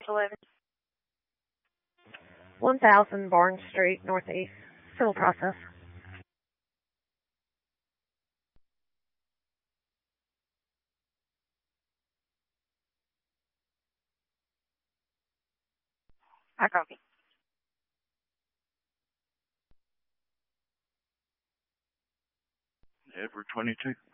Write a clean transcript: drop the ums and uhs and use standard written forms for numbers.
11. 1000 Barnes Street, Northeast. Civil process. I copy. Edward 22.